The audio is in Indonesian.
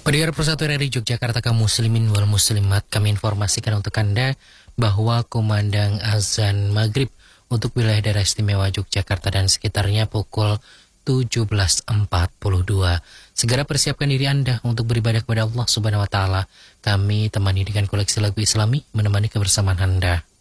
Pendengar Persatuan RRI Yogyakarta kaum muslimin wal muslimat, kami informasikan untuk Anda bahwa kumandang azan maghrib untuk wilayah daerah istimewa Yogyakarta dan sekitarnya pukul 17.42. Segera persiapkan diri Anda untuk beribadah kepada Allah Subhanahu wa taala. Kami temani dengan koleksi lagu Islami menemani kebersamaan Anda.